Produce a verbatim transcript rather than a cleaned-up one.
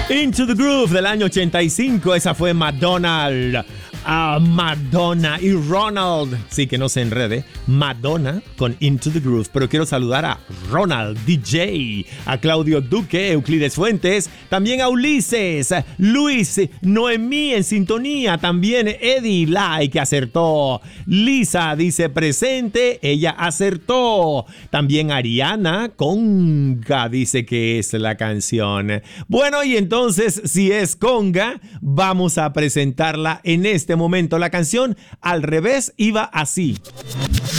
Into the Groove del año ochenta y cinco, esa fue Madonna. Uh, Madonna y Ronald, sí, que no se enrede, Madonna con Into the Groove. Pero quiero saludar a Ronald D J, a Claudio Duque, Euclides Fuentes, también a Ulises, Luis, Noemí en sintonía, también Eddie Lai, que acertó. Lisa dice presente, ella acertó. También Ariana Conga dice que es la canción. Bueno, y entonces si es conga, vamos a presentarla en este momento. La canción al revés iba así.